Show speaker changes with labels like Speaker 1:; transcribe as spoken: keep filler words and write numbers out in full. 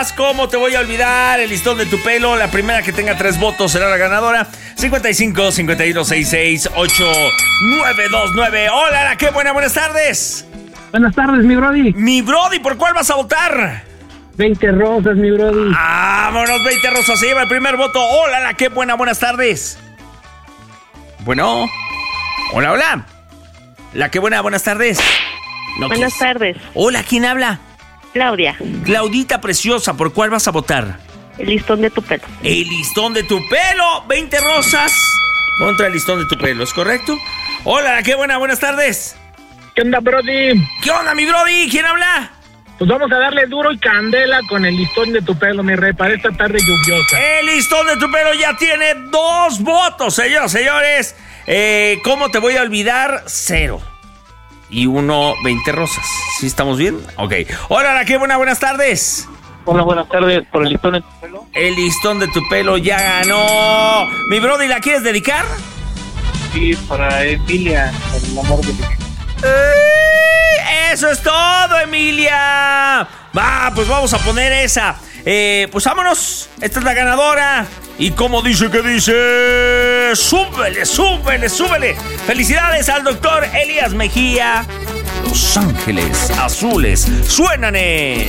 Speaker 1: rosas, ¿cómo te voy a olvidar? El listón de tu pelo, la primera que tenga tres votos será la ganadora. cincuenta y cinco, cincuenta y uno, sesenta y seis, ocho, nueve dos nueve. Hola, la qué buena, buenas tardes.
Speaker 2: Buenas tardes, mi brody.
Speaker 1: Mi brody, ¿por cuál vas a votar?
Speaker 2: veinte rosas, mi brody.
Speaker 1: Vámonos, veinte rosas, se lleva el primer voto. Hola, la qué buena, buenas tardes. Bueno. Hola, hola. La qué buena, buenas tardes. No,
Speaker 3: Buenas
Speaker 1: ¿qué es?
Speaker 3: tardes.
Speaker 1: Hola, ¿quién habla?
Speaker 3: Claudia,
Speaker 1: Claudita preciosa, ¿por cuál vas a votar?
Speaker 3: el listón de tu pelo.
Speaker 1: El listón de tu pelo, veinte rosas contra el listón de tu pelo, ¿es correcto? Hola, qué buena, buenas tardes.
Speaker 2: ¿Qué onda, brody?
Speaker 1: ¿Qué onda, mi brody? ¿Quién habla?
Speaker 2: Pues vamos a darle duro y candela con el listón de tu pelo, mi rey, para esta tarde lluviosa.
Speaker 1: El listón de tu pelo ya tiene dos votos, señores, señores. Eh, ¿Cómo te voy a olvidar? Cero. Y uno, veinte rosas. ¿Sí estamos bien? Ok. Hola, qué buena, buenas tardes.
Speaker 2: Hola, buenas tardes. ¿Por el listón de tu pelo?
Speaker 1: El listón de tu pelo ya ganó. Mi brody, ¿la quieres dedicar?
Speaker 2: Sí, para Emilia, el amor de mi vida.
Speaker 1: ¡Eh! ¡Eso es todo, Emilia! Va, pues vamos a poner esa. Eh, pues vámonos. Esta es la ganadora. Y como dice que dice... ¡Súbele, súbele, súbele! Felicidades al doctor Elías Mejía. Los Ángeles Azules suenan en...